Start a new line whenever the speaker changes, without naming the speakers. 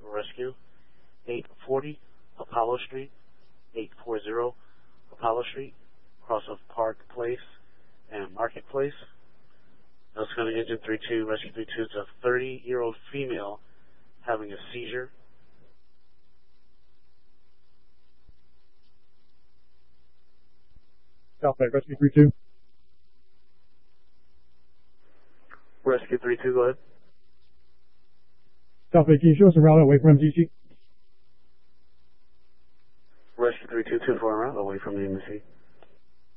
Rescue, 840 Apollo Street, 840 Apollo Street, cross of Park Place and Marketplace. That's going to engine 32, Rescue 32. It's a 30-year-old female having a seizure.
Southside, Rescue 32.
Rescue 32, go ahead.
Southside, can you show us a route away from MTC?
Rescue 32, 2 for a route away from the embassy.